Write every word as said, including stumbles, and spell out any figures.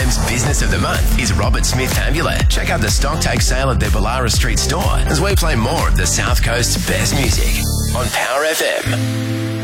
F's Business of the Month is Robert Smith Amulet. Check out the stock take sale at their Ballara Street store as we play more of the South Coast's best music on Power F M.